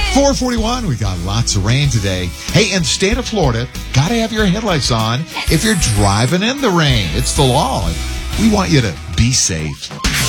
441, we got lots of rain today. Hey, in the state of Florida, got to have your headlights on if you're driving in the rain. It's the law. We want you to be safe.